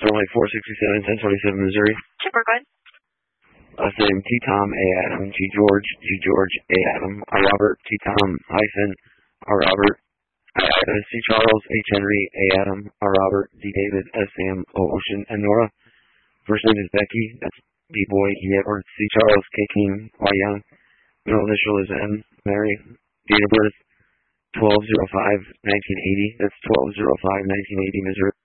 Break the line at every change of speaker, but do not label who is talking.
Sterling 467, 1027, Missouri.
Chipper, go ahead.
Last name T. Tom, A. Adam, G. George, G. George, A. Adam, R. Robert, T. Tom, hyphen, R. Robert, I. Ida, C. Charles, H. Henry, A. Adam, R. Robert, D. David, S. Sam, O. Ocean, and Nora. First name is Becky, that's B. Boy, E. Edward, C. Charles, K. King, Y. Young. Middle initial is M. Mary. Date of birth 12/05/1980. That's 12/05/1980, Missouri.